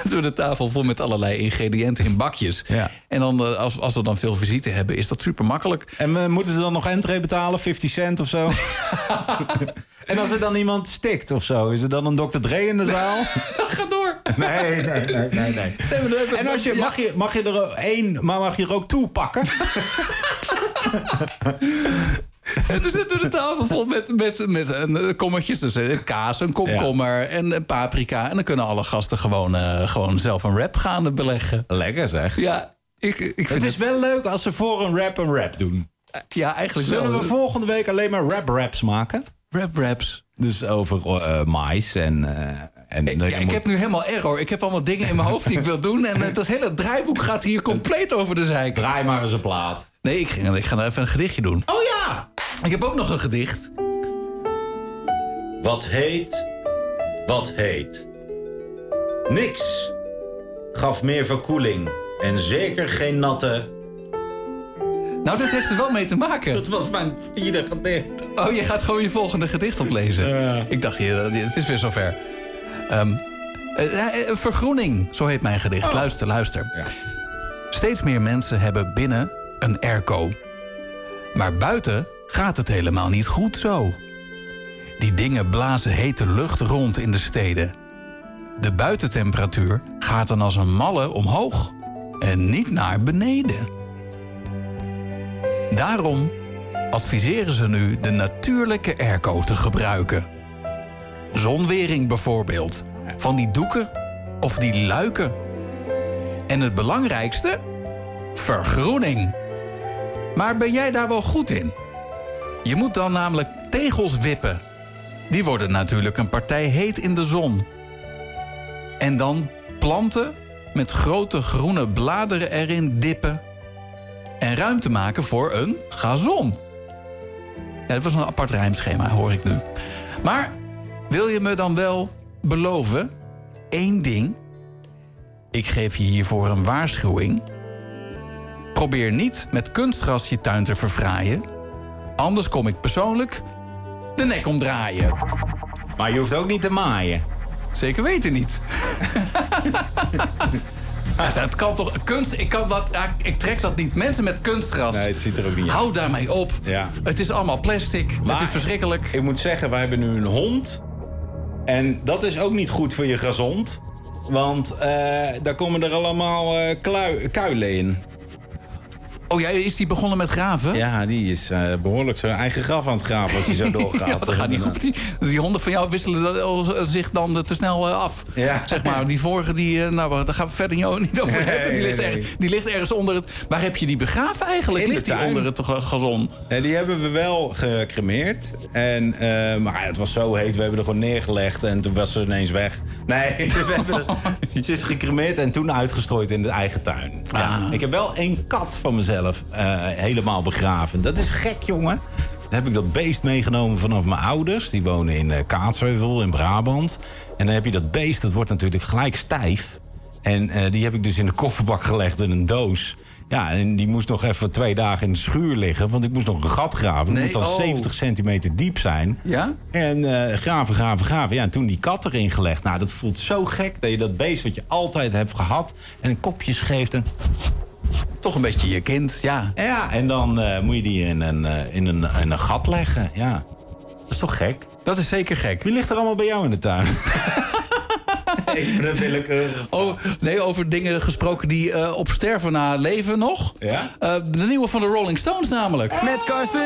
zetten we de tafel vol met allerlei ingrediënten in bakjes. Ja. En dan, als we dan veel visite hebben, is dat super makkelijk. En moeten ze dan nog entree betalen? 50 cent of zo? En als er dan iemand stikt of zo, is er dan een Dr. Dre in de zaal? Ga door. Nee. En als mag je er één, maar mag je er ook toe pakken? En toen zetten we de tafel vol met kommetjes. Dus kaas, een komkommer en een paprika. En dan kunnen alle gasten gewoon zelf een wrap gaan beleggen. Lekker zeg. Ja, ik vind het is wel leuk als ze voor een rap doen. Ja, eigenlijk wel. Zullen we volgende week alleen maar raps maken? Raps. Dus over mais ik heb nu helemaal error. Ik heb allemaal dingen in mijn hoofd die ik wil doen. En dat hele draaiboek gaat hier compleet over de zeik. Draai maar eens een plaat. Nee, ik ga nou even een gedichtje doen. Oh ja! Ik heb ook nog een gedicht. Wat heet. Niks gaf meer verkoeling. En zeker geen natte. Nou, dat heeft er wel mee te maken. Dat was mijn 4e gedicht. Oh, je gaat gewoon je volgende gedicht oplezen. Ik dacht, het is weer zover. Vergroening, zo heet mijn gedicht. Oh. Luister. Ja. Steeds meer mensen hebben binnen een airco. Maar buiten gaat het helemaal niet goed zo. Die dingen blazen hete lucht rond in de steden. De buitentemperatuur gaat dan als een malle omhoog en niet naar beneden. Daarom adviseren ze nu de natuurlijke airco te gebruiken. Zonwering bijvoorbeeld, van die doeken of die luiken. En het belangrijkste? Vergroening. Maar ben jij daar wel goed in? Je moet dan namelijk tegels wippen. Die worden natuurlijk een partij heet in de zon. En dan planten met grote groene bladeren erin dippen. En ruimte maken voor een gazon. Ja, dat was een apart rijmschema, hoor ik nu. Maar wil je me dan wel beloven? 1 ding. Ik geef je hiervoor een waarschuwing. Probeer niet met kunstgras je tuin te verfraaien. Anders kom ik persoonlijk de nek omdraaien. Maar je hoeft ook niet te maaien. Zeker weten niet. Dat kan toch kunst? Ik trek dat niet. Mensen met kunstgras. Nee, het ziet er ook niet uit. Hou daarmee op. Ja. Het is allemaal plastic. Maar het is verschrikkelijk. Ik moet zeggen, wij hebben nu een hond. En dat is ook niet goed voor je gezond. Want daar komen er allemaal kuilen in. Oh ja, is die begonnen met graven? Ja, die is behoorlijk zijn eigen graf aan het graven als hij zo doorgaat. Ja, dat gaat niet goed. Die honden van jou wisselen zich dan te snel af. Ja. Zeg maar, die vorige, daar gaan we verder niet over hebben. Die ligt ergens onder het... Waar heb je die begraven eigenlijk? In de ligt die tuin. onder het gazon? Die hebben we wel gecremeerd. Maar het was zo heet, we hebben er gewoon neergelegd en toen was ze ineens weg. Nee, ze is gecremeerd en toen uitgestrooid in de eigen tuin. Ja. Ik heb wel 1 kat van mezelf helemaal begraven. Dat is gek, jongen. Dan heb ik dat beest meegenomen vanaf mijn ouders. Die wonen in Kaatsheuvel in Brabant. En dan heb je dat beest, dat wordt natuurlijk gelijk stijf. En die heb ik dus in de kofferbak gelegd in een doos. Ja, en die moest nog even 2 dagen in de schuur liggen. Want ik moest nog een gat graven. Het moet al 70 centimeter diep zijn. Ja? En graven. Ja, en toen die kat erin gelegd. Nou, dat voelt zo gek dat je dat beest wat je altijd hebt gehad... en een kopjes geeft en... Toch een beetje je kind, ja. Ja, en dan moet je die in een gat leggen. Ja, dat is toch gek? Dat is zeker gek. Wie ligt er allemaal bij jou in de tuin? Even een willekeurig. Over dingen gesproken die op sterven na leven nog. Ja? De nieuwe van de Rolling Stones namelijk. Met Karsten